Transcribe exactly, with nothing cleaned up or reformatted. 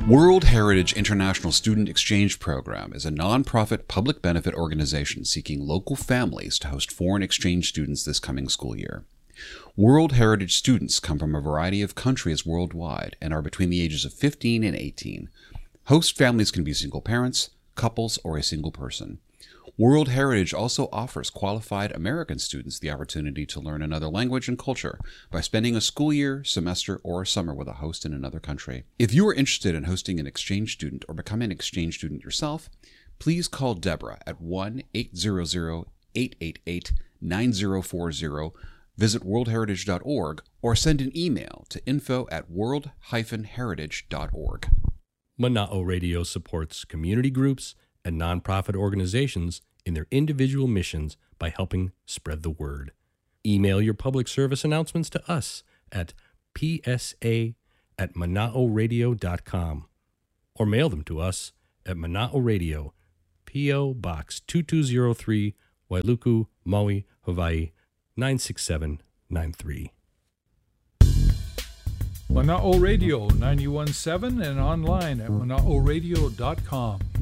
World Heritage International Student Exchange Program is a nonprofit public benefit organization seeking local families to host foreign exchange students this coming school year. World Heritage students come from a variety of countries worldwide and are between the ages of fifteen and eighteen. Host families can be single parents, couples, or a single person. World Heritage also offers qualified American students the opportunity to learn another language and culture by spending a school year, semester, or summer with a host in another country. If you are interested in hosting an exchange student or becoming an exchange student yourself, please call Deborah at one eight hundred, eight eight eight, nine zero four zero, visit world heritage dot org, or send an email to info at world heritage dot org. Mana'o Radio supports community groups and nonprofit organizations in their individual missions by helping spread the word. Email your public service announcements to us at p s a at mana'o radio dot com or mail them to us at Mana'o Radio, P O. Box two two zero three, Wailuku, Maui, Hawaii, nine six seven nine three. Mana'o Radio ninety-one point seven and online at mana'o radio dot com.